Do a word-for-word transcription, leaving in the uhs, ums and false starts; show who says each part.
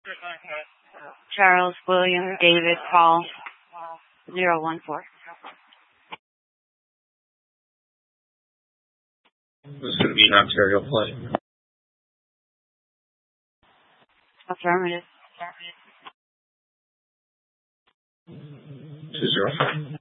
Speaker 1: Charles William David Paul zero one four.
Speaker 2: This is going to be an Ontario plane.
Speaker 1: Affirmative.
Speaker 2: Two zero.